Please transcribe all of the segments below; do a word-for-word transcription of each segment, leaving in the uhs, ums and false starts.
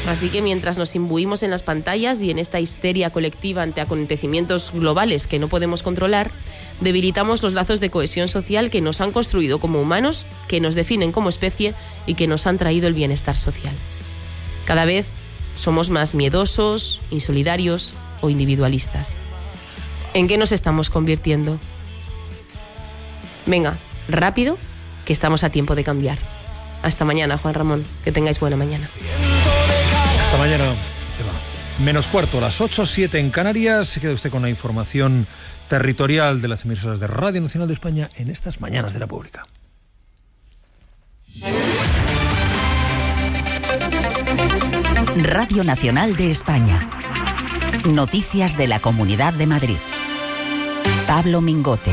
Así que mientras nos imbuimos en las pantallas y en esta histeria colectiva ante acontecimientos globales que no podemos controlar, debilitamos los lazos de cohesión social que nos han construido como humanos, que nos definen como especie y que nos han traído el bienestar social. Cada vez somos más miedosos, insolidarios o individualistas. ¿En qué nos estamos convirtiendo? Venga, rápido, que estamos a tiempo de cambiar. Hasta mañana, Juan Ramón. Que tengáis buena mañana. Hasta mañana, Eva. Menos cuarto, las ocho, siete en Canarias. Se queda usted con la información territorial de las emisoras de Radio Nacional de España en estas Mañanas de la Pública. Radio Nacional de España. Noticias de la Comunidad de Madrid. Pablo Mingote.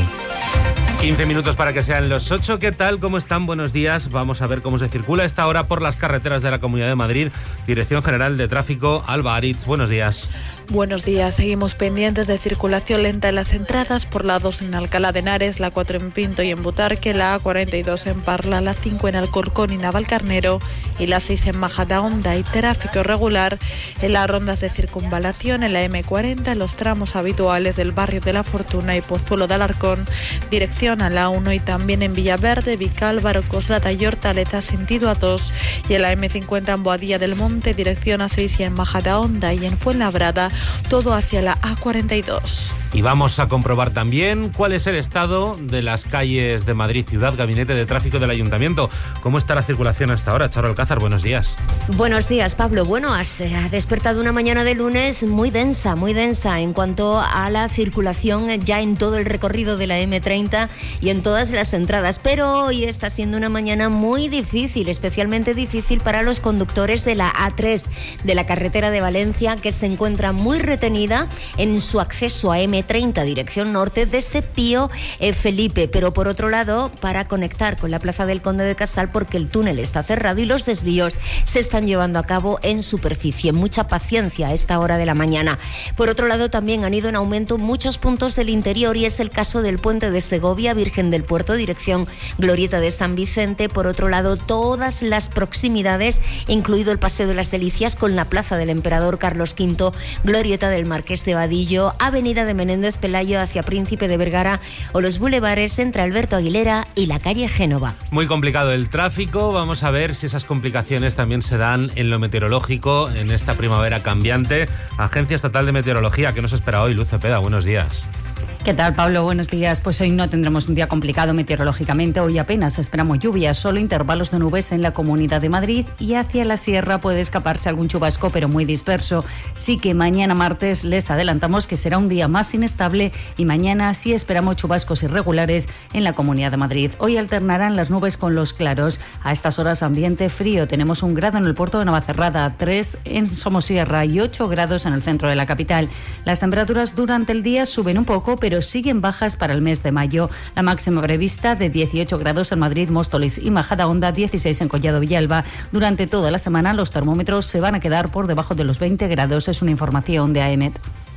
quince minutos para que sean los ocho. ¿Qué tal? ¿Cómo están? Buenos días. Vamos a ver cómo se circula a esta hora por las carreteras de la Comunidad de Madrid. Dirección General de Tráfico, Alba Aritz. Buenos días. Buenos días. Seguimos pendientes de circulación lenta en las entradas por la dos en Alcalá de Henares, la cuatro en Pinto y en Butarque, la A cuarenta y dos en Parla, la cinco en Alcorcón y Navalcarnero y la seis en Majadahonda. Y tráfico regular en las rondas de circunvalación, en la eme cuarenta, en los tramos habituales del barrio de La Fortuna y Pozuelo de Alarcón, dirección a la uno, y también en Villaverde, Vicálvaro, Coslada y Hortaleza, sentido A dos, y en la eme cincuenta en Boadilla del Monte, dirección A seis, y en Majadahonda y en Fuenlabrada, todo hacia la A cuarenta y dos. Y vamos a comprobar también cuál es el estado de las calles de Madrid Ciudad. Gabinete de Tráfico del Ayuntamiento. ¿Cómo está la circulación hasta ahora? Charo Alcázar, buenos días. Buenos días, Pablo. Bueno, has eh, despertado una mañana de lunes muy densa, muy densa en cuanto a la circulación ya en todo el recorrido de la eme treinta y en todas las entradas. Pero hoy está siendo una mañana muy difícil, especialmente difícil para los conductores de la A tres, de la carretera de Valencia, que se encuentra muy retenida en su acceso a eme treinta, dirección norte, desde Pío eh, Felipe. Pero por otro lado, para conectar con la Plaza del Conde de Casal, porque el túnel está cerrado y los desvíos se están llevando a cabo en superficie. Mucha paciencia a esta hora de la mañana. Por otro lado, también han ido en aumento muchos puntos del interior, y es el caso del puente de Segovia, Virgen del Puerto, dirección Glorieta de San Vicente. Por otro lado, todas las proximidades, incluido el Paseo de las Delicias con la Plaza del Emperador Carlos quinto, Glorieta del Marqués de Vadillo, Avenida de Menéndez Pelayo hacia Príncipe de Vergara, o los bulevares entre Alberto Aguilera y la calle Génova. Muy complicado el tráfico. Vamos a ver si esas complicaciones también se dan en lo meteorológico en esta primavera cambiante. Agencia Estatal de Meteorología, ¿qué nos espera hoy? Luz Cepeda, buenos días. ¿Qué tal, Pablo? Buenos días. Pues hoy no tendremos un día complicado meteorológicamente. Hoy apenas esperamos lluvias, solo intervalos de nubes en la Comunidad de Madrid, y hacia la sierra puede escaparse algún chubasco, pero muy disperso. Sí que mañana martes les adelantamos que será un día más inestable, y mañana sí esperamos chubascos irregulares en la Comunidad de Madrid. Hoy alternarán las nubes con los claros. A estas horas ambiente frío. Tenemos un grado en el puerto de Navacerrada, tres en Somosierra y ocho grados en el centro de la capital. Las temperaturas durante el día suben un poco, pero pero siguen bajas para el mes de mayo. La máxima prevista de dieciocho grados en Madrid, Móstoles y Majadahonda, dieciséis en Collado Villalba. Durante toda la semana los termómetros se van a quedar por debajo de los veinte grados. Es una información de AEMET.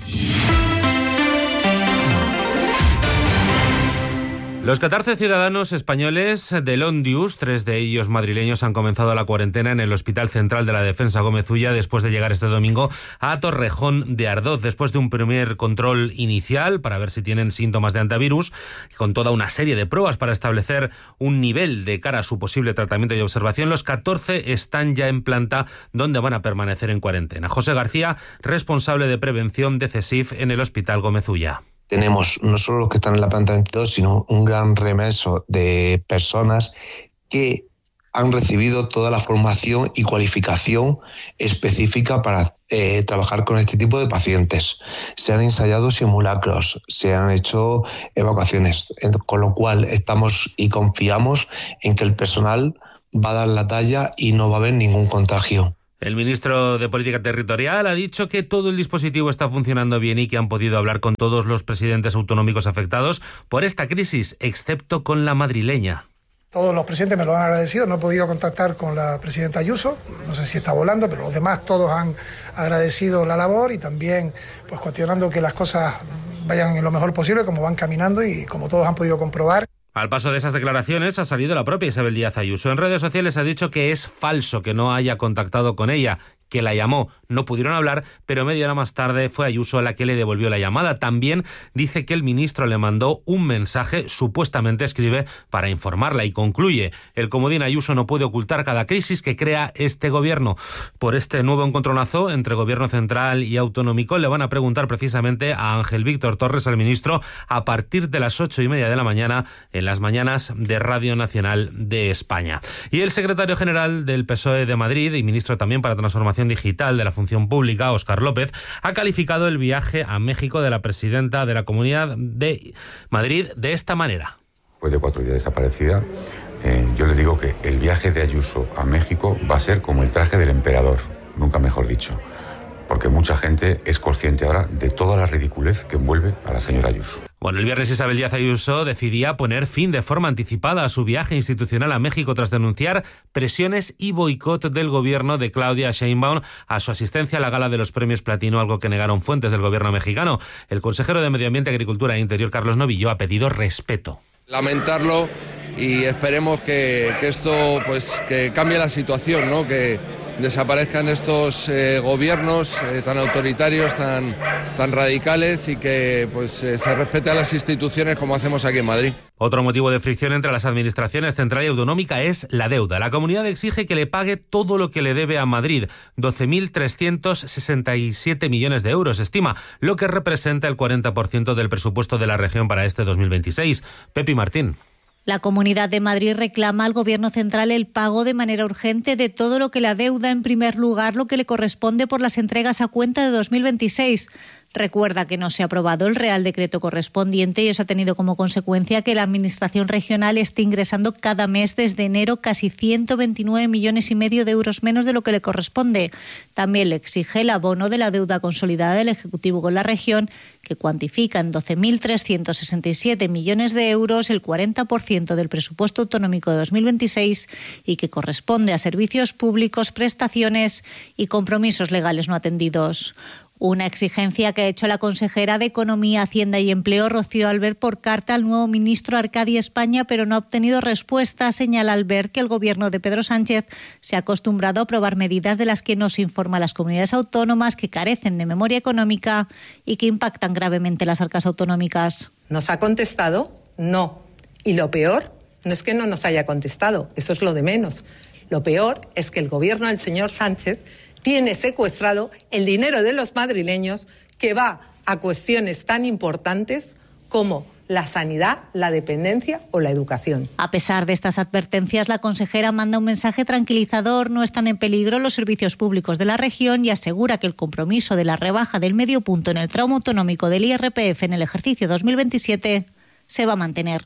Los catorce ciudadanos españoles del Ondius, tres de ellos madrileños, han comenzado la cuarentena en el Hospital Central de la Defensa Gómez Ulla después de llegar este domingo a Torrejón de Ardoz, después de un primer control inicial para ver si tienen síntomas de antivirus, con toda una serie de pruebas para establecer un nivel de cara a su posible tratamiento y observación. Los catorce están ya en planta, donde van a permanecer en cuarentena. José García, responsable de prevención de CESIF en el Hospital Gómez Ulla. Tenemos no solo los que están en la planta veintidós, sino un gran remeso de personas que han recibido toda la formación y cualificación específica para eh, trabajar con este tipo de pacientes. Se han ensayado simulacros, se han hecho evacuaciones, con lo cual estamos y confiamos en que el personal va a dar la talla y no va a haber ningún contagio. El ministro de Política Territorial ha dicho que todo el dispositivo está funcionando bien y que han podido hablar con todos los presidentes autonómicos afectados por esta crisis, excepto con la madrileña. Todos los presidentes me lo han agradecido, no he podido contactar con la presidenta Ayuso, no sé si está volando, pero los demás todos han agradecido la labor y también pues cuestionando que las cosas vayan en lo mejor posible, como van caminando y como todos han podido comprobar. Al paso de esas declaraciones ha salido la propia Isabel Díaz Ayuso. En redes sociales ha dicho que es falso que no haya contactado con ella, que la llamó. No pudieron hablar, pero media hora más tarde fue Ayuso la que le devolvió la llamada. También dice que el ministro le mandó un mensaje, supuestamente escribe, para informarla, y concluye: el comodín Ayuso no puede ocultar cada crisis que crea este gobierno. Por este nuevo encontronazo entre gobierno central y autonómico le van a preguntar precisamente a Ángel Víctor Torres, al ministro, a partir de las ocho y media de la mañana en las mañanas de Radio Nacional de España. Y el secretario general del P S O E de Madrid y ministro también para Transformación Digital de la Función Pública, Óscar López, ha calificado el viaje a México de la presidenta de la Comunidad de Madrid de esta manera. Después de cuatro días desaparecida, eh, yo le digo que el viaje de Ayuso a México va a ser como el traje del emperador, nunca mejor dicho, porque mucha gente es consciente ahora de toda la ridiculez que envuelve a la señora Ayuso. Bueno, el viernes Isabel Díaz Ayuso decidía poner fin de forma anticipada a su viaje institucional a México tras denunciar presiones y boicot del gobierno de Claudia Sheinbaum a su asistencia a la gala de los premios Platino, algo que negaron fuentes del gobierno mexicano. El consejero de Medio Ambiente, Agricultura e Interior, Carlos Novillo, ha pedido respeto. Lamentarlo y esperemos que, que esto pues que cambie la situación, ¿no? Que desaparezcan estos eh, gobiernos eh, tan autoritarios, tan, tan radicales, y que pues eh, se respete a las instituciones como hacemos aquí en Madrid. Otro motivo de fricción entre las administraciones central y autonómica es la deuda. La comunidad exige que le pague todo lo que le debe a Madrid, doce mil trescientos sesenta y siete millones de euros, estima, lo que representa el cuarenta por ciento del presupuesto de la región para este dos mil veintiséis. Pepi Martín. La Comunidad de Madrid reclama al Gobierno central el pago de manera urgente de todo lo que le adeuda, en primer lugar lo que le corresponde por las entregas a cuenta de dos mil veintiséis. Recuerda que no se ha aprobado el Real Decreto correspondiente y eso ha tenido como consecuencia que la Administración regional esté ingresando cada mes desde enero casi ciento veintinueve millones y medio de euros menos de lo que le corresponde. También le exige el abono de la deuda consolidada del Ejecutivo con la región, que cuantifica en doce mil trescientos sesenta y siete millones de euros, el cuarenta por ciento del presupuesto autonómico de dos mil veintiséis, y que corresponde a servicios públicos, prestaciones y compromisos legales no atendidos. Una exigencia que ha hecho la consejera de Economía, Hacienda y Empleo, Rocío Albert, por carta al nuevo ministro Arcadi España, pero no ha obtenido respuesta. Señala Albert que el gobierno de Pedro Sánchez se ha acostumbrado a aprobar medidas de las que no se informa a las comunidades autónomas, que carecen de memoria económica y que impactan gravemente las arcas autonómicas. ¿Nos ha contestado? No. Y lo peor no es que no nos haya contestado, eso es lo de menos. Lo peor es que el gobierno del señor Sánchez tiene secuestrado el dinero de los madrileños, que va a cuestiones tan importantes como la sanidad, la dependencia o la educación. A pesar de estas advertencias, la consejera manda un mensaje tranquilizador: no están en peligro los servicios públicos de la región, y asegura que el compromiso de la rebaja del medio punto en el tramo autonómico del I R P F en el ejercicio dos mil veintisiete se va a mantener.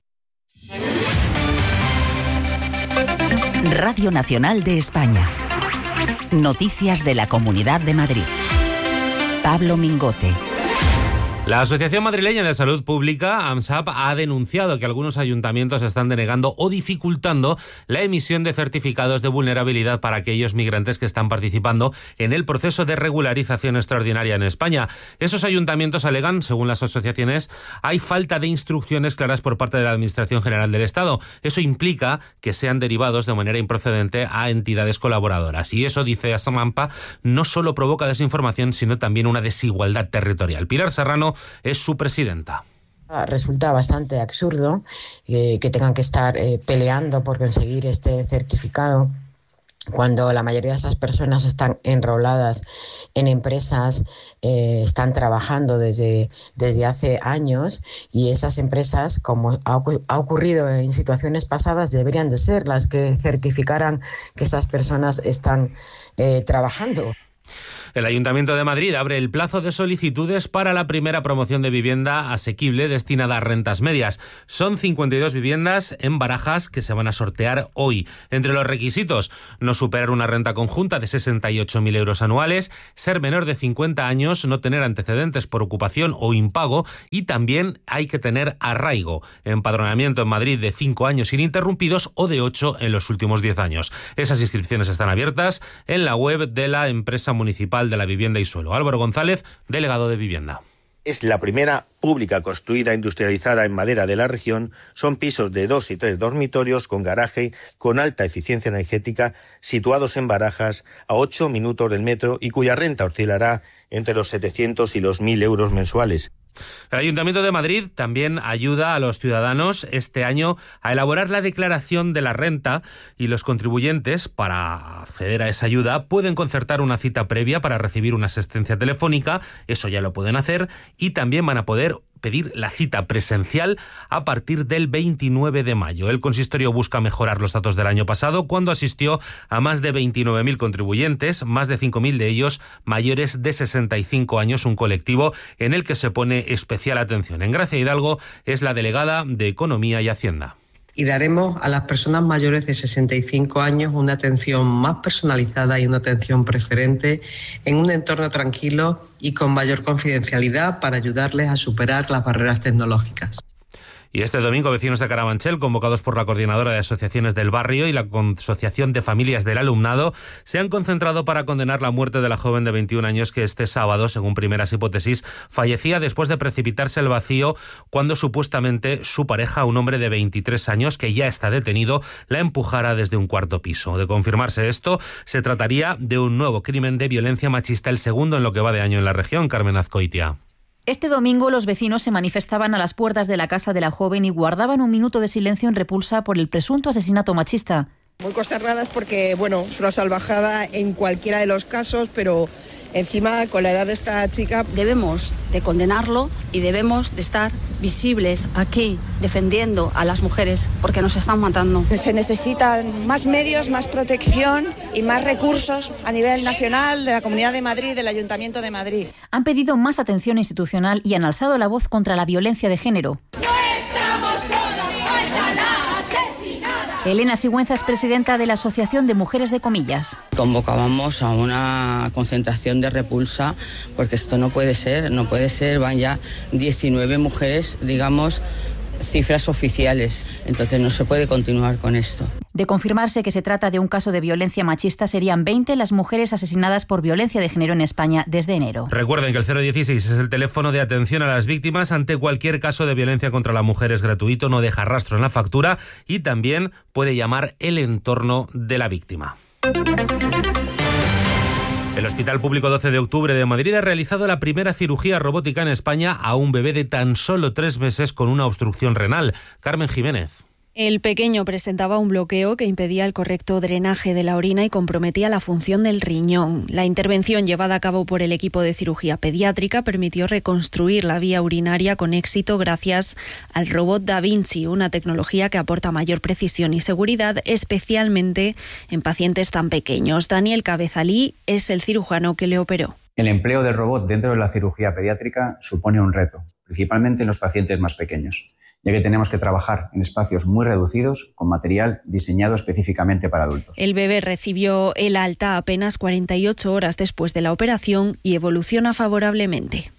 Radio Nacional de España. Noticias de la Comunidad de Madrid. Pablo Mingote. La Asociación Madrileña de Salud Pública, AMSAP, ha denunciado que algunos ayuntamientos están denegando o dificultando la emisión de certificados de vulnerabilidad para aquellos migrantes que están participando en el proceso de regularización extraordinaria en España. Esos ayuntamientos alegan, según las asociaciones, hay falta de instrucciones claras por parte de la Administración General del Estado. Eso implica que sean derivados de manera improcedente a entidades colaboradoras. Y eso, dice AMSAP, no solo provoca desinformación, sino también una desigualdad territorial. Pilar Serrano es su presidenta. Resulta bastante absurdo eh, que tengan que estar eh, peleando por conseguir este certificado cuando la mayoría de esas personas están enroladas en empresas, eh, están trabajando desde, desde hace años, y esas empresas, como ha, ha ocurrido en situaciones pasadas, deberían de ser las que certificaran que esas personas están eh, trabajando. El Ayuntamiento de Madrid abre el plazo de solicitudes para la primera promoción de vivienda asequible destinada a rentas medias. Son cincuenta y dos viviendas en Barajas que se van a sortear hoy. Entre los requisitos, no superar una renta conjunta de sesenta y ocho mil euros anuales, ser menor de cincuenta años, no tener antecedentes por ocupación o impago, y también hay que tener arraigo, empadronamiento en Madrid de cinco años ininterrumpidos o de ocho en los últimos diez años. Esas inscripciones están abiertas en la web de la empresa municipal de la Vivienda y Suelo. Álvaro González, delegado de Vivienda. Es la primera pública construida industrializada en madera de la región. Son pisos de dos y tres dormitorios con garaje, con alta eficiencia energética, situados en Barajas, a ocho minutos del metro y cuya renta oscilará entre los setecientos y los mil euros mensuales. El Ayuntamiento de Madrid también ayuda a los ciudadanos este año a elaborar la declaración de la renta, y los contribuyentes, para acceder a esa ayuda, pueden concertar una cita previa para recibir una asistencia telefónica. Eso ya lo pueden hacer, y también van a poder pedir la cita presencial a partir del veintinueve de mayo. El consistorio busca mejorar los datos del año pasado, cuando asistió a más de veintinueve mil contribuyentes, más de cinco mil de ellos mayores de sesenta y cinco años, un colectivo en el que se pone especial atención. En Gracia Hidalgo es la delegada de Economía y Hacienda. Y daremos a las personas mayores de sesenta y cinco años una atención más personalizada y una atención preferente en un entorno tranquilo y con mayor confidencialidad para ayudarles a superar las barreras tecnológicas. Y este domingo, vecinos de Carabanchel, convocados por la Coordinadora de Asociaciones del Barrio y la Asociación de Familias del Alumnado, se han concentrado para condenar la muerte de la joven de veintiún años que este sábado, según primeras hipótesis, fallecía después de precipitarse al vacío cuando supuestamente su pareja, un hombre de veintitrés años que ya está detenido, la empujara desde un cuarto piso. De confirmarse esto, se trataría de un nuevo crimen de violencia machista, el segundo en lo que va de año en la región. Carmen Azcoitia. Este domingo los vecinos se manifestaban a las puertas de la casa de la joven y guardaban un minuto de silencio en repulsa por el presunto asesinato machista. Muy consternadas porque, bueno, es una salvajada en cualquiera de los casos, pero encima con la edad de esta chica debemos de condenarlo y debemos de estar visibles aquí defendiendo a las mujeres porque nos están matando. Se necesitan más medios, más protección y más recursos a nivel nacional de la Comunidad de Madrid, del Ayuntamiento de Madrid. Han pedido más atención institucional y han alzado la voz contra la violencia de género. Elena Sigüenza es presidenta de la Asociación de Mujeres de Comillas. Convocábamos a una concentración de repulsa porque esto no puede ser, no puede ser, van ya diecinueve mujeres, digamos, cifras oficiales, entonces no se puede continuar con esto. De confirmarse que se trata de un caso de violencia machista, serían veinte las mujeres asesinadas por violencia de género en España desde enero. Recuerden que el cero dieciséis es el teléfono de atención a las víctimas ante cualquier caso de violencia contra la mujer. Es gratuito, no deja rastro en la factura y también puede llamar el entorno de la víctima. El Hospital Público doce de octubre de Madrid ha realizado la primera cirugía robótica en España a un bebé de tan solo tres meses con una obstrucción renal. Carmen Jiménez. El pequeño presentaba un bloqueo que impedía el correcto drenaje de la orina y comprometía la función del riñón. La intervención llevada a cabo por el equipo de cirugía pediátrica permitió reconstruir la vía urinaria con éxito gracias al robot Da Vinci, una tecnología que aporta mayor precisión y seguridad, especialmente en pacientes tan pequeños. Daniel Cabezalí es el cirujano que le operó. El empleo del robot dentro de la cirugía pediátrica supone un reto, principalmente en los pacientes más pequeños, ya que tenemos que trabajar en espacios muy reducidos con material diseñado específicamente para adultos. El bebé recibió el alta apenas cuarenta y ocho horas después de la operación y evoluciona favorablemente.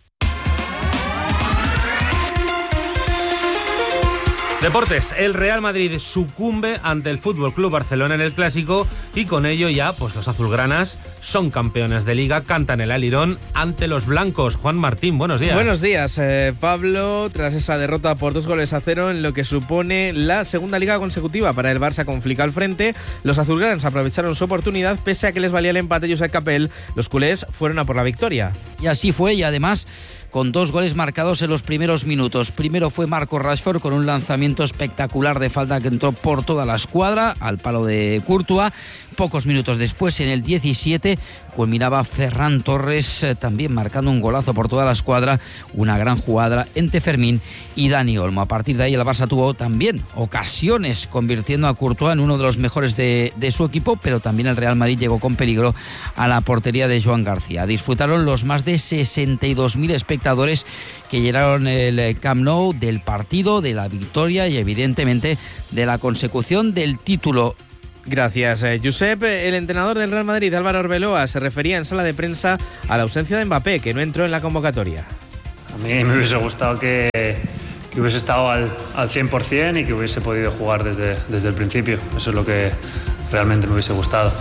Deportes, el Real Madrid sucumbe ante el F C Barcelona en el Clásico y con ello ya pues los azulgranas son campeones de Liga, cantan el alirón ante los blancos. Juan Martín, buenos días. Buenos días, eh, Pablo, tras esa derrota por dos goles a cero en lo que supone la segunda Liga consecutiva para el Barça con Flick al frente, los azulgranas aprovecharon su oportunidad pese a que les valía el empate Josep Capel. Los culés fueron a por la victoria. Y así fue, y además con dos goles marcados en los primeros minutos. Primero fue Marco Rashford con un lanzamiento espectacular de falta que entró por toda la escuadra al palo de Courtois. Pocos minutos después, en el diecisiete, culminaba Ferran Torres eh, también marcando un golazo por toda la escuadra, una gran jugada entre Fermín y Dani Olmo. A partir de ahí el Barça tuvo también ocasiones, convirtiendo a Courtois en uno de los mejores de, de su equipo, pero también el Real Madrid llegó con peligro a la portería de Joan García. Disfrutaron los más de sesenta y dos mil espectadores que llenaron el Camp Nou del partido, de la victoria y evidentemente de la consecución del título. Gracias, eh, Josep. El entrenador del Real Madrid, Álvaro Arbeloa, se refería en sala de prensa a la ausencia de Mbappé, que no entró en la convocatoria. A mí me hubiese gustado que, que hubiese estado al, al cien por ciento y que hubiese podido jugar desde, desde el principio. Eso es lo que realmente me hubiese gustado.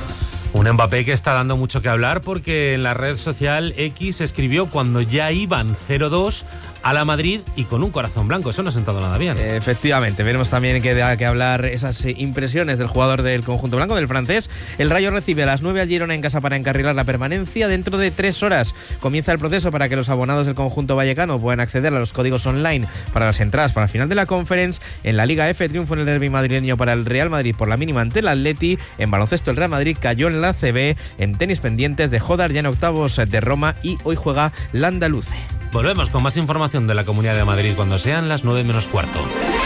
Un Mbappé que está dando mucho que hablar porque en la red social X escribió cuando ya iban cero dos a la Madrid y con un corazón blanco. Eso no ha sentado nada bien. Efectivamente, veremos también que da que hablar esas impresiones del jugador del conjunto blanco, del francés. El Rayo recibe a las nueve al Girona en casa para encarrilar la permanencia. Dentro de tres horas comienza el proceso para que los abonados del conjunto vallecano puedan acceder a los códigos online para las entradas para el final de la Conference. En la Liga F, triunfo en el derbi madrileño para el Real Madrid por la mínima ante el Atleti. En baloncesto, el Real Madrid cayó en la C B. En tenis, pendientes de Jodar ya en octavos de Roma y hoy juega la Andaluce. Volvemos con más información de la Comunidad de Madrid cuando sean las nueve menos cuarto.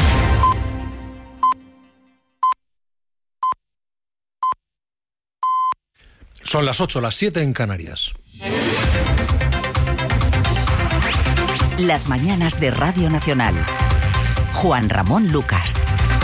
Son las ocho, las siete en Canarias. Las mañanas de Radio Nacional. Juan Ramón Lucas.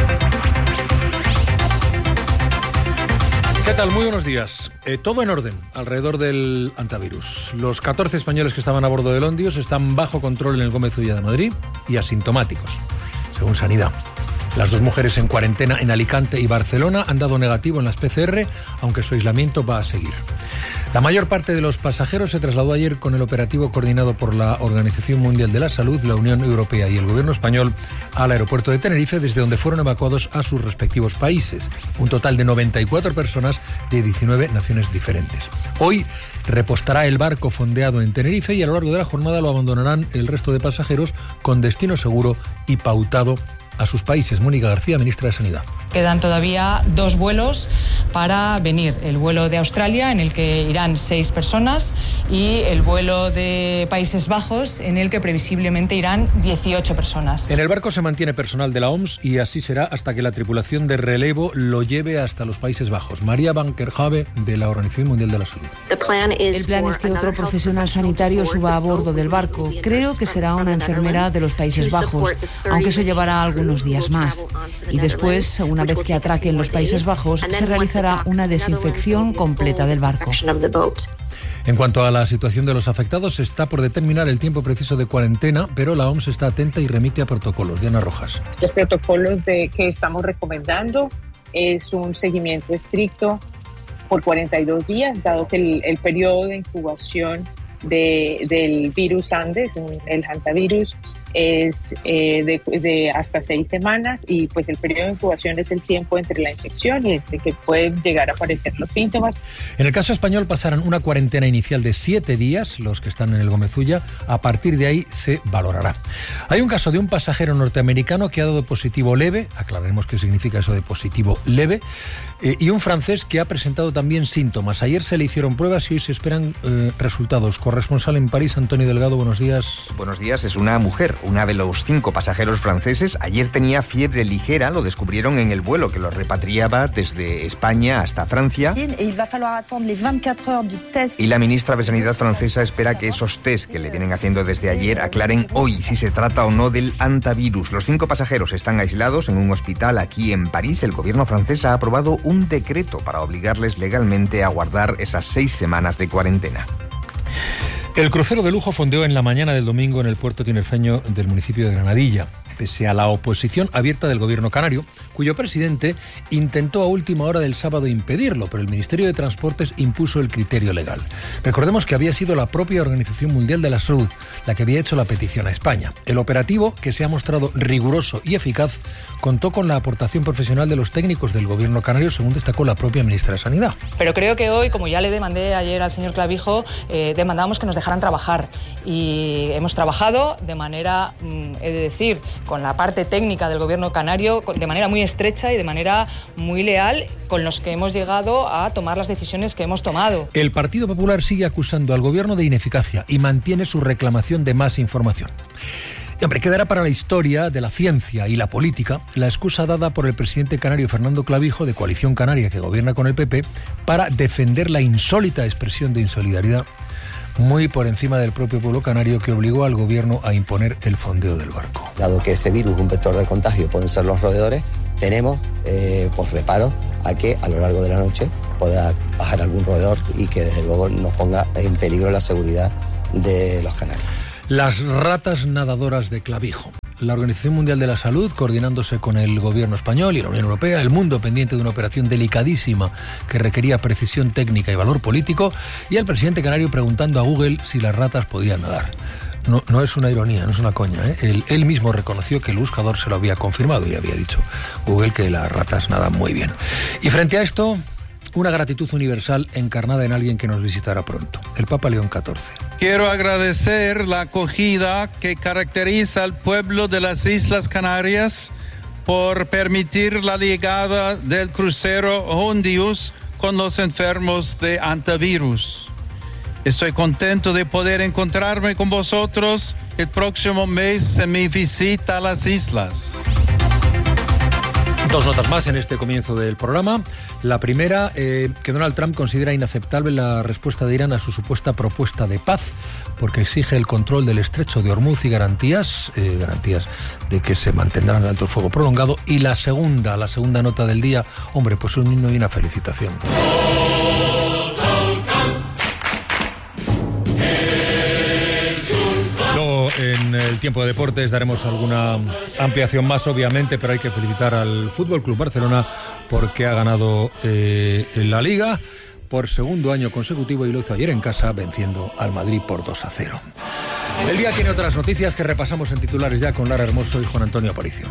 ¿Qué tal? Muy buenos días. Eh, todo en orden alrededor del antivirus. Los catorce españoles que estaban a bordo del Ondius están bajo control en el Gómez Ulla de Madrid y asintomáticos, según Sanidad. Las dos mujeres en cuarentena en Alicante y Barcelona han dado negativo en las P C R, aunque su aislamiento va a seguir. La mayor parte de los pasajeros se trasladó ayer con el operativo coordinado por la Organización Mundial de la Salud, la Unión Europea y el Gobierno español al aeropuerto de Tenerife, desde donde fueron evacuados a sus respectivos países. Un total de noventa y cuatro personas de diecinueve naciones diferentes. Hoy repostará el barco fondeado en Tenerife y a lo largo de la jornada lo abandonarán el resto de pasajeros con destino seguro y pautado a sus países. Mónica García, ministra de Sanidad. Quedan todavía dos vuelos para venir. El vuelo de Australia, en el que irán seis personas, y el vuelo de Países Bajos, en el que previsiblemente irán dieciocho personas. En el barco se mantiene personal de la O M S y así será hasta que la tripulación de relevo lo lleve hasta los Países Bajos. María Van Kerkhove, de la Organización Mundial de la Salud. El plan es que otro profesional sanitario suba a bordo del barco. Creo que será una enfermera de los Países Bajos, aunque eso llevará algunos días más. Y después, una vez que atraque en los Países Bajos, se realizará una desinfección completa del barco. En cuanto a la situación de los afectados, está por determinar el tiempo preciso de cuarentena, pero la O M S está atenta y remite a protocolos. Diana Rojas. Los protocolos de, que estamos recomendando es un seguimiento estricto por cuarenta y dos días, dado que el, el periodo de incubación De, del virus Andes, el hantavirus, es eh, de, de hasta seis semanas y pues el periodo de incubación es el tiempo entre la infección y entre que pueden llegar a aparecer los síntomas. En el caso español pasarán una cuarentena inicial de siete días, los que están en el Gómez Ulla. A partir de ahí se valorará. Hay un caso de un pasajero norteamericano que ha dado positivo leve, aclararemos qué significa eso de positivo leve, eh, y un francés que ha presentado también síntomas. Ayer se le hicieron pruebas y hoy se esperan eh, resultados. Corresponsal en París, Antonio Delgado, buenos días. Buenos días, es una mujer, una de los cinco pasajeros franceses. Ayer tenía fiebre ligera, lo descubrieron en el vuelo que lo repatriaba desde España hasta Francia. Y la ministra de Sanidad francesa espera que esos test que le vienen haciendo desde ayer aclaren hoy si se trata o no del hantavirus. Los cinco pasajeros están aislados en un hospital aquí en París. El gobierno francés ha aprobado un decreto para obligarles legalmente a guardar esas seis semanas de cuarentena. El crucero de lujo fondeó en la mañana del domingo en el puerto tinerfeño del municipio de Granadilla, pese a la oposición abierta del gobierno canario, cuyo presidente intentó a última hora del sábado impedirlo, pero el Ministerio de Transportes impuso el criterio legal. Recordemos que había sido la propia Organización Mundial de la Salud la que había hecho la petición a España. El operativo, que se ha mostrado riguroso y eficaz, contó con la aportación profesional de los técnicos del gobierno canario, según destacó la propia ministra de Sanidad. Pero creo que hoy, como ya le demandé ayer al señor Clavijo, eh, demandábamos que nos dejaran trabajar. Y hemos trabajado de manera, he de decir, con la parte técnica del gobierno canario, de manera muy estrecha y de manera muy leal, con los que hemos llegado a tomar las decisiones que hemos tomado. El Partido Popular sigue acusando al gobierno de ineficacia y mantiene su reclamación de más información. Y, hombre, quedará para la historia de la ciencia y la política la excusa dada por el presidente canario Fernando Clavijo, de Coalición Canaria, que gobierna con el P P, para defender la insólita expresión de insolidaridad, muy por encima del propio pueblo canario, que obligó al gobierno a imponer el fondeo del barco. Dado que ese virus, un vector de contagio, pueden ser los roedores, tenemos eh, pues reparo a que a lo largo de la noche pueda bajar algún roedor y que desde luego nos ponga en peligro la seguridad de los canarios. Las ratas nadadoras de Clavijo. la Organización Mundial de la Salud coordinándose con el gobierno español y la Unión Europea, el mundo pendiente de una operación delicadísima que requería precisión técnica y valor político, y el presidente canario preguntando a Google si las ratas podían nadar. No, no es una ironía, no es una coña, ¿eh? Él, él mismo reconoció que el buscador se lo había confirmado y había dicho Google que las ratas nadan muy bien. Y frente a esto, una gratitud universal encarnada en alguien que nos visitará pronto, el Papa León catorce. Quiero agradecer la acogida que caracteriza al pueblo de las Islas Canarias por permitir la llegada del crucero Hondius con los enfermos de antivirus. Estoy contento de poder encontrarme con vosotros el próximo mes en mi visita a las islas. Dos notas más en este comienzo del programa. La primera, eh, que Donald Trump considera inaceptable la respuesta de Irán a su supuesta propuesta de paz, porque exige el control del estrecho de Hormuz y garantías, eh, garantías de que se mantendrá el alto el fuego prolongado. Y la segunda, la segunda nota del día, hombre, pues un himno y una felicitación. En el tiempo de deportes daremos alguna ampliación más, obviamente, pero hay que felicitar al F C Barcelona porque ha ganado eh, en la Liga por segundo año consecutivo y lo hizo ayer en casa venciendo al Madrid por dos a cero. El día tiene otras noticias que repasamos en titulares ya con Lara Hermoso y Juan Antonio Aparicio.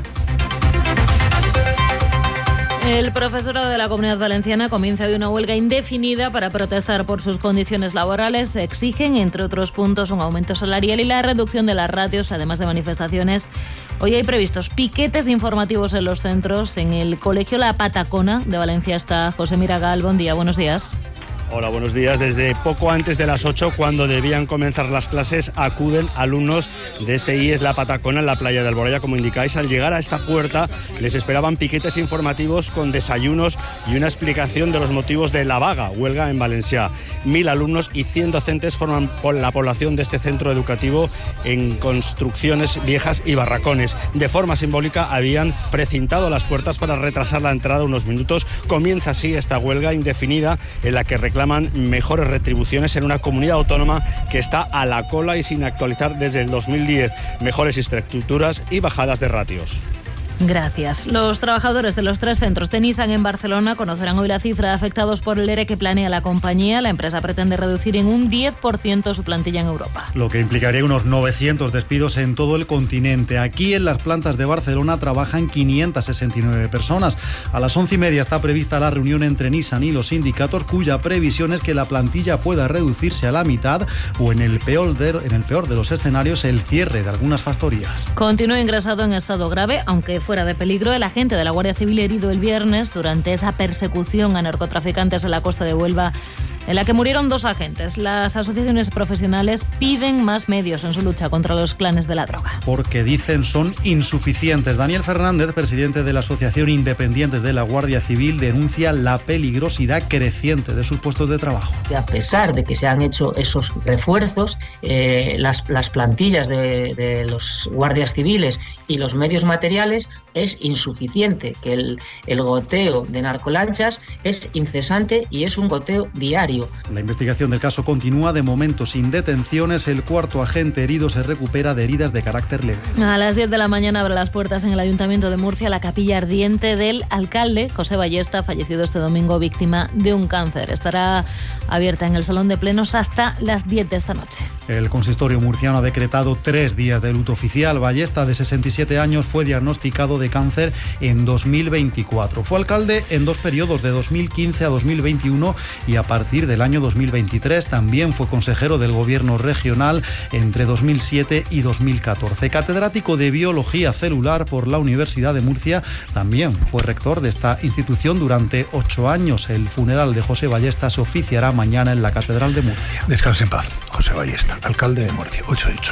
El profesorado de la Comunidad Valenciana comienza hoy una huelga indefinida para protestar por sus condiciones laborales. Exigen, entre otros puntos, un aumento salarial y la reducción de las ratios, además de manifestaciones. Hoy hay previstos piquetes informativos en los centros. En el Colegio La Patacona de Valencia está José Miragal. Buen día, buenos días. Hola, buenos días. Desde poco antes de las ocho, cuando debían comenzar las clases, acuden alumnos de este I E S La Patacona en la playa de Alboraya. Como indicáis, al llegar a esta puerta les esperaban piquetes informativos con desayunos y una explicación de los motivos de la vaga, huelga en Valencia. Mil alumnos y cien docentes forman la población de este centro educativo en construcciones viejas y barracones. De forma simbólica habían precintado las puertas para retrasar la entrada unos minutos. Comienza así esta huelga indefinida en la que reclaman mejores retribuciones en una comunidad autónoma que está a la cola y sin actualizar desde el dos mil diez, mejores infraestructuras y bajadas de ratios. Gracias. Los trabajadores de los tres centros de Nissan en Barcelona conocerán hoy la cifra de afectados por el ERE que planea la compañía. La empresa pretende reducir en un diez por ciento su plantilla en Europa. Lo que implicaría unos novecientos despidos en todo el continente. Aquí en las plantas de Barcelona trabajan quinientas sesenta y nueve personas. A las once y media está prevista la reunión entre Nissan y los sindicatos, cuya previsión es que la plantilla pueda reducirse a la mitad o en el peor de, en el peor de los escenarios el cierre de algunas factorías. Continúa ingresado en estado grave, aunque fuera de peligro, el agente de la Guardia Civil herido el viernes durante esa persecución a narcotraficantes en la costa de Huelva, en la que murieron dos agentes. Las asociaciones profesionales piden más medios en su lucha contra los clanes de la droga. Porque dicen son insuficientes. Daniel Fernández, presidente de la Asociación Independientes de la Guardia Civil, denuncia la peligrosidad creciente de sus puestos de trabajo. A pesar de que se han hecho esos refuerzos, eh, las, las plantillas de, de los guardias civiles y los medios materiales es insuficiente, que el, el goteo de narcolanchas es incesante y es un goteo diario. La investigación del caso continúa, de momento sin detenciones. El cuarto agente herido se recupera de heridas de carácter leve. A las diez de la mañana abre las puertas en el Ayuntamiento de Murcia la capilla ardiente del alcalde José Ballesta, fallecido este domingo víctima de un cáncer. Estará abierta en el Salón de Plenos hasta las diez de esta noche. El consistorio murciano ha decretado tres días de luto oficial. Ballesta, de sesenta y siete años, fue diagnosticado de cáncer en dos mil veinticuatro. Fue alcalde en dos periodos, de dos mil quince a dos mil veintiuno, y a partir del año dos mil veintitrés también fue consejero del gobierno regional entre dos mil siete y dos mil catorce. Catedrático de Biología Celular por la Universidad de Murcia, también fue rector de esta institución durante ocho años. El funeral de José Ballesta se oficiará mañana en la Catedral de Murcia. Descanse en paz, José Ballesta, alcalde de Murcia. ocho y ocho.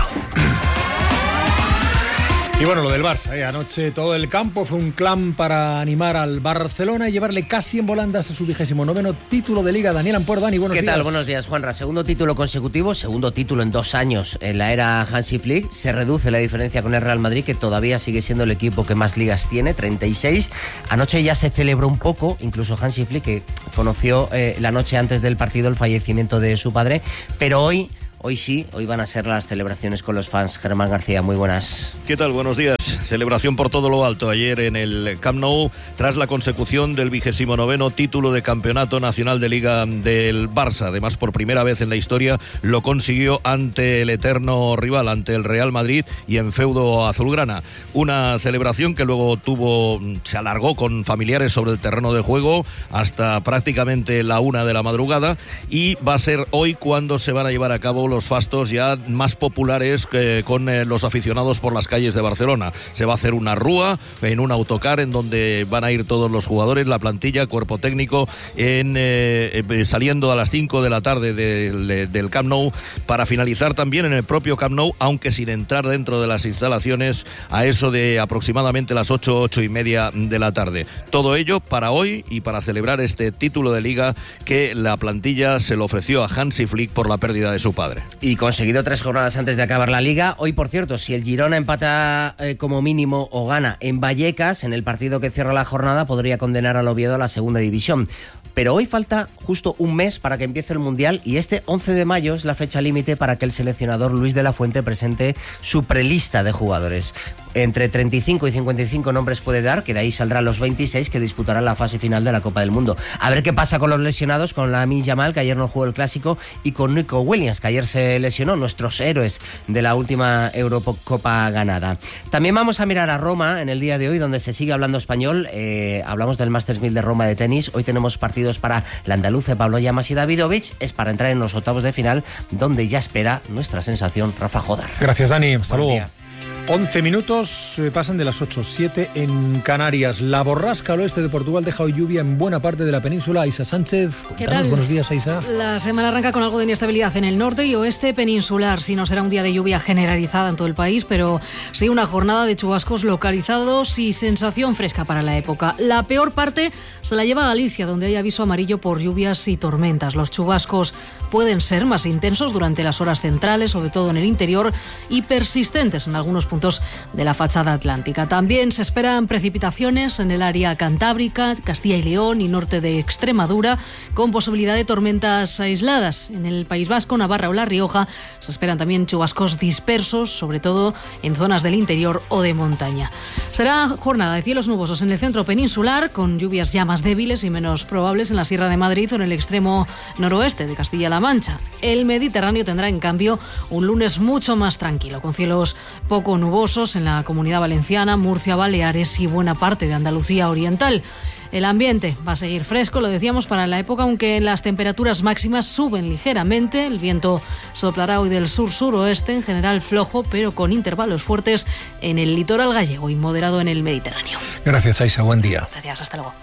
Y bueno, lo del Barça, ¿eh? Anoche todo el campo fue un clan para animar al Barcelona y llevarle casi en volandas a su vigésimo noveno título de Liga. Daniel Ampuero, Dani, buenos días. días. ¿Qué tal? Buenos días, Juanra. Segundo título consecutivo, segundo título en dos años en la era Hansi Flick. Se reduce la diferencia con el Real Madrid, que todavía sigue siendo el equipo que más ligas tiene, treinta y seis. Anoche ya se celebró un poco, incluso Hansi Flick, que conoció eh, la noche antes del partido el fallecimiento de su padre, pero hoy... Hoy sí, hoy van a ser las celebraciones con los fans. Germán García, muy buenas. ¿Qué tal? Buenos días. Celebración por todo lo alto ayer en el Camp Nou tras la consecución del vigésimo noveno título de campeonato nacional de Liga del Barça. Además, por primera vez en la historia lo consiguió ante el eterno rival, ante el Real Madrid y en feudo azulgrana. Una celebración que luego tuvo, se alargó con familiares sobre el terreno de juego hasta prácticamente la una de la madrugada, y va a ser hoy cuando se van a llevar a cabo los fastos ya más populares que con eh, los aficionados por las calles de Barcelona. Se va a hacer una rúa en un autocar en donde van a ir todos los jugadores, la plantilla, cuerpo técnico, en, eh, eh, saliendo a las cinco de la tarde del, del Camp Nou, para finalizar también en el propio Camp Nou, aunque sin entrar dentro de las instalaciones, a eso de aproximadamente las ocho, ocho y media de la tarde. Todo ello para hoy y para celebrar este título de Liga que la plantilla se lo ofreció a Hansi Flick por la pérdida de su padre. Y conseguido tres jornadas antes de acabar la Liga. Hoy, por cierto, si el Girona empata eh, como mínimo o gana en Vallecas, en el partido que cierra la jornada, podría condenar al Oviedo a la segunda división. Pero hoy falta justo un mes para que empiece el Mundial, y este once de mayo es la fecha límite para que el seleccionador Luis de la Fuente presente su prelista de jugadores. Entre treinta y cinco y cincuenta y cinco nombres puede dar, que de ahí saldrán los veintiséis que disputarán la fase final de la Copa del Mundo. A ver qué pasa con los lesionados, con Lamine Yamal, que ayer no jugó el Clásico, y con Nico Williams, que ayer se lesionó, nuestros héroes de la última Eurocopa ganada. También vamos a mirar a Roma en el día de hoy, donde se sigue hablando español. Eh, hablamos del Masters mil de Roma de tenis. Hoy tenemos partidos para la andaluza Pablo Llamas y Davidovich. Es para entrar en los octavos de final, donde ya espera nuestra sensación Rafa Jodar. Gracias, Dani. Hasta Buen luego. día. once minutos, eh, pasan de las ocho, siete en Canarias. La borrasca al oeste de Portugal deja hoy lluvia en buena parte de la península. Aisa Sánchez, ¿Qué cuéntanos. tal? Buenos días, Aisa. La semana arranca con algo de inestabilidad en el norte y oeste peninsular. Sí, no será un día de lluvia generalizada en todo el país, pero sí una jornada de chubascos localizados y sensación fresca para la época. La peor parte se la lleva a Galicia, donde hay aviso amarillo por lluvias y tormentas. Los chubascos pueden ser más intensos durante las horas centrales, sobre todo en el interior, y persistentes en algunos puntos de la fachada atlántica. También se esperan precipitaciones en el área cantábrica, Castilla y León y norte de Extremadura, con posibilidad de tormentas aisladas. En el País Vasco, Navarra o La Rioja se esperan también chubascos dispersos, sobre todo en zonas del interior o de montaña. Será jornada de cielos nubosos en el centro peninsular, con lluvias ya más débiles y menos probables en la Sierra de Madrid o en el extremo noroeste de Castilla-La Mancha. El Mediterráneo tendrá, en cambio, un lunes mucho más tranquilo, con cielos poco nubosos en la Comunidad Valenciana, Murcia, Baleares y buena parte de Andalucía Oriental. El ambiente va a seguir fresco, lo decíamos, para la época, aunque las temperaturas máximas suben ligeramente. El viento soplará hoy del sur-suroeste, en general flojo, pero con intervalos fuertes en el litoral gallego y moderado en el Mediterráneo. Gracias, Aisa. Buen día. Gracias, hasta luego.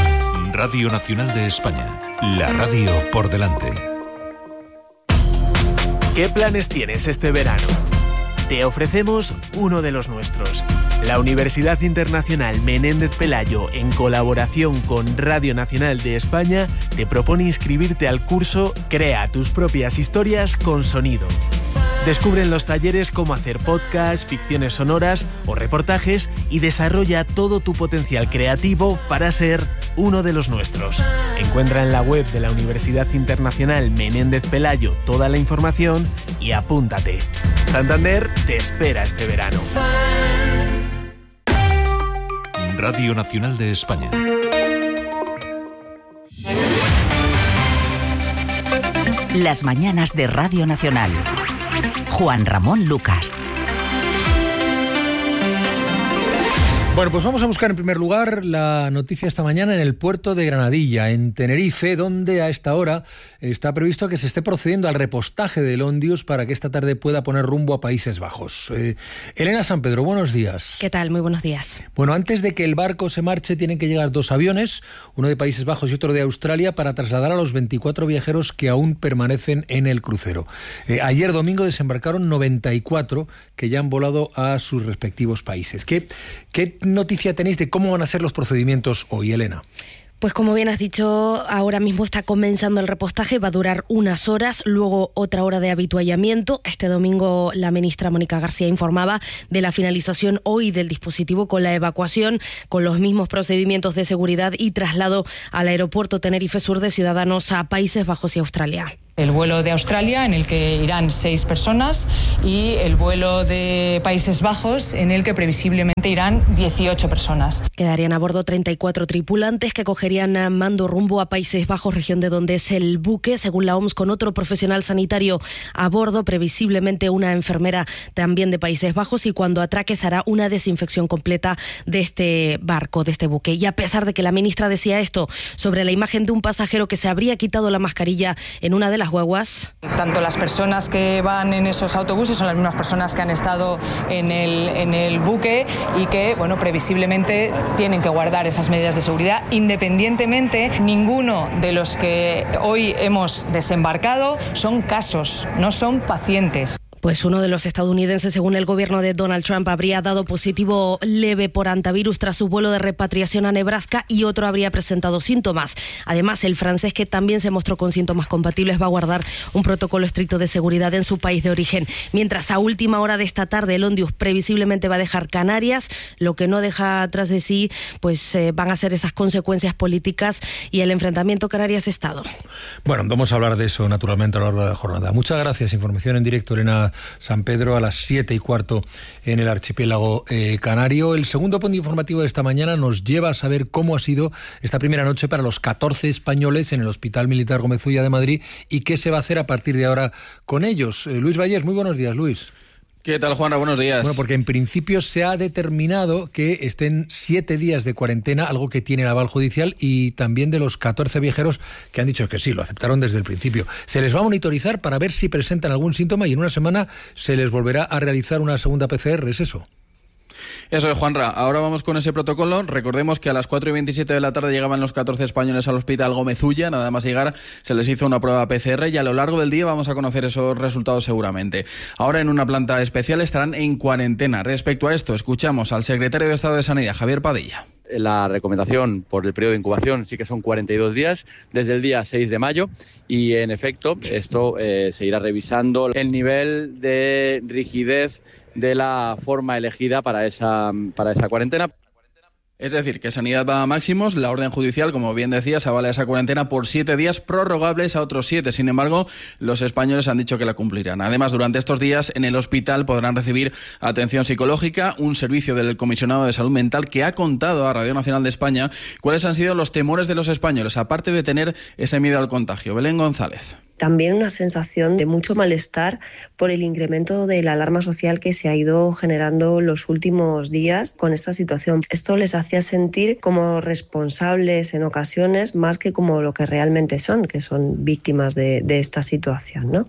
Radio Nacional de España. La radio por delante. ¿Qué planes tienes este verano? Te ofrecemos uno de los nuestros. La Universidad Internacional Menéndez Pelayo, en colaboración con Radio Nacional de España, te propone inscribirte al curso Crea tus propias historias con sonido. Descubre en los talleres cómo hacer podcasts, ficciones sonoras o reportajes y desarrolla todo tu potencial creativo para ser uno de los nuestros. Encuentra en la web de la Universidad Internacional Menéndez Pelayo toda la información y apúntate. Santander te espera este verano. Radio Nacional de España. Las mañanas de Radio Nacional. Juan Ramón Lucas. Bueno, pues vamos a buscar en primer lugar la noticia esta mañana en el puerto de Granadilla, en Tenerife, donde a esta hora está previsto que se esté procediendo al repostaje del Ondius para que esta tarde pueda poner rumbo a Países Bajos. Eh, Elena San Pedro, buenos días. ¿Qué tal? Muy buenos días. Bueno, antes de que el barco se marche tienen que llegar dos aviones, uno de Países Bajos y otro de Australia, para trasladar a los veinticuatro viajeros que aún permanecen en el crucero. Eh, ayer domingo desembarcaron noventa y cuatro que ya han volado a sus respectivos países. ¿Qué, qué noticia tenéis de cómo van a ser los procedimientos hoy, Elena? Pues como bien has dicho, ahora mismo está comenzando el repostaje, va a durar unas horas, luego otra hora de habituallamiento. Este domingo la ministra Mónica García informaba de la finalización hoy del dispositivo con la evacuación, con los mismos procedimientos de seguridad y traslado al aeropuerto Tenerife Sur de ciudadanos a Países Bajos y Australia. El vuelo de Australia, en el que irán seis personas, y el vuelo de Países Bajos, en el que previsiblemente irán dieciocho personas. Quedarían a bordo treinta y cuatro tripulantes que cogerían mando rumbo a Países Bajos, región de donde es el buque, según la O M S, con otro profesional sanitario a bordo, previsiblemente una enfermera también de Países Bajos, y cuando atraque se hará una desinfección completa de este barco, de este buque. Y a pesar de que la ministra decía esto sobre la imagen de un pasajero que se habría quitado la mascarilla en una de las guaguas. Tanto las personas que van en esos autobuses son las mismas personas que han estado en el, en el buque y que, bueno, previsiblemente tienen que guardar esas medidas de seguridad. Independientemente, ninguno de los que hoy hemos desembarcado son casos, no son pacientes. Pues uno de los estadounidenses, según el gobierno de Donald Trump, habría dado positivo leve por hantavirus tras su vuelo de repatriación a Nebraska, y otro habría presentado síntomas. Además, el francés, que también se mostró con síntomas compatibles, va a guardar un protocolo estricto de seguridad en su país de origen. Mientras, a última hora de esta tarde, el Ondius previsiblemente va a dejar Canarias. Lo que no deja atrás de sí, pues eh, van a ser esas consecuencias políticas y el enfrentamiento Canarias-Estado. Bueno, vamos a hablar de eso naturalmente a lo largo de la jornada. Muchas gracias. Información en directo, Elena San Pedro, a las siete y cuarto en el archipiélago eh, canario. El segundo punto informativo de esta mañana nos lleva a saber cómo ha sido esta primera noche para los catorce españoles en el Hospital Militar Gómez Ulla de Madrid y qué se va a hacer a partir de ahora con ellos. Eh, Luis Vallés, muy buenos días, Luis. ¿Qué tal, Juanra? Buenos días. Bueno, porque en principio se ha determinado que estén siete días de cuarentena, algo que tiene el aval judicial, y también de los catorce viajeros que han dicho que sí, lo aceptaron desde el principio. Se les va a monitorizar para ver si presentan algún síntoma y en una semana se les volverá a realizar una segunda P C R, ¿es eso? Eso es, Juanra. Ahora vamos con ese protocolo. Recordemos que a las cuatro y veintisiete de la tarde llegaban los catorce españoles al Hospital Gómez Ulla. Nada más llegar se les hizo una prueba P C R y a lo largo del día vamos a conocer esos resultados seguramente. Ahora, en una planta especial, estarán en cuarentena. Respecto a esto, escuchamos al secretario de Estado de Sanidad, Javier Padilla. La recomendación por el periodo de incubación sí que son cuarenta y dos días desde el día seis de mayo y, en efecto, esto eh, se irá revisando el nivel de rigidez de la forma elegida para esa, para esa cuarentena. Es decir, que Sanidad va a máximos. La orden judicial, como bien decías, avala esa cuarentena por siete días, prorrogables a otros siete. Sin embargo, los españoles han dicho que la cumplirán. Además, durante estos días en el hospital podrán recibir atención psicológica, un servicio del Comisionado de Salud Mental que ha contado a Radio Nacional de España cuáles han sido los temores de los españoles, aparte de tener ese miedo al contagio. Belén González. También una sensación de mucho malestar por el incremento de la alarma social que se ha ido generando los últimos días con esta situación. Esto les hacía sentir como responsables en ocasiones más que como lo que realmente son, que son víctimas de, de esta situación, ¿no?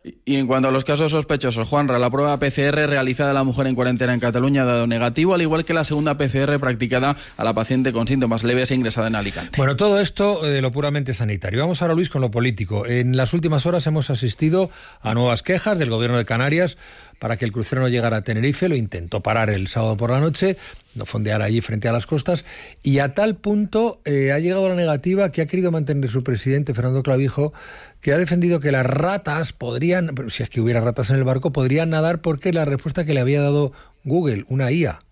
Y en cuanto a los casos sospechosos, Juanra, la prueba P C R realizada a la mujer en cuarentena en Cataluña ha dado negativo, al igual que la segunda P C R practicada a la paciente con síntomas leves e ingresada en Alicante. Bueno, todo esto de lo puramente sanitario. Vamos ahora, Luis, con lo político. En las últimas horas hemos asistido a nuevas quejas del Gobierno de Canarias para que el crucero no llegara a Tenerife. Lo intentó parar el sábado por la noche, no fondear allí frente a las costas, y a tal punto eh, ha llegado la negativa que ha querido mantener su presidente, Fernando Clavijo, que ha defendido que las ratas podrían, si es que hubiera ratas en el barco, podrían nadar porque la respuesta que le había dado Google, una I A.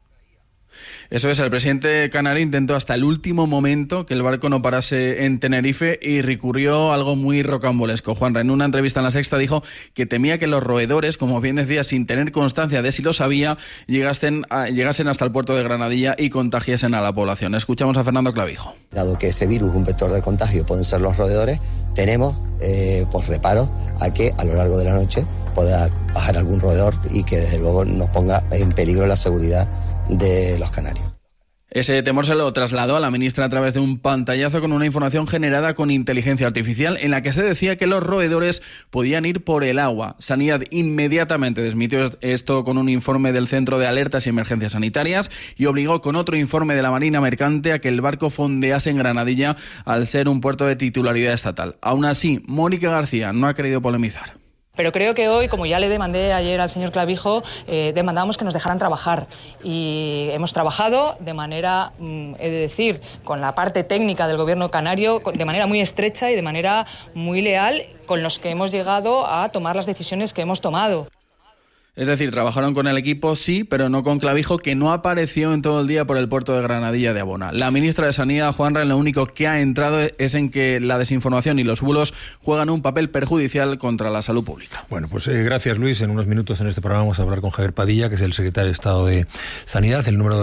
Eso es, el presidente canario intentó hasta el último momento que el barco no parase en Tenerife y recurrió a algo muy rocambolesco. Juanra, en una entrevista en La Sexta, dijo que temía que los roedores, como bien decía, sin tener constancia de si lo sabía, llegasen, a, llegasen hasta el puerto de Granadilla y contagiasen a la población. Escuchamos a Fernando Clavijo. Dado que ese virus, un vector de contagio, pueden ser los roedores, tenemos eh, pues reparos a que a lo largo de la noche pueda bajar algún roedor y que desde luego nos ponga en peligro la seguridad de los canarios. Ese temor se lo trasladó a la ministra a través de un pantallazo con una información generada con inteligencia artificial en la que se decía que los roedores podían ir por el agua. Sanidad inmediatamente desmintió esto con un informe del Centro de Alertas y Emergencias Sanitarias y obligó con otro informe de la Marina Mercante a que el barco fondease en Granadilla al ser un puerto de titularidad estatal. Aún así, Mónica García no ha querido polemizar. Pero creo que hoy, como ya le demandé ayer al señor Clavijo, eh, demandábamos que nos dejaran trabajar. Y hemos trabajado de manera, mm, he de decir, con la parte técnica del gobierno canario, de manera muy estrecha y de manera muy leal, con los que hemos llegado a tomar las decisiones que hemos tomado. Es decir, trabajaron con el equipo, sí, pero no con Clavijo, que no apareció en todo el día por el puerto de Granadilla de Abona. La ministra de Sanidad, Juanra, lo único que ha entrado es en que la desinformación y los bulos juegan un papel perjudicial contra la salud pública. Bueno, pues eh, gracias, Luis. En unos minutos en este programa vamos a hablar con Javier Padilla, que es el secretario de Estado de Sanidad, el número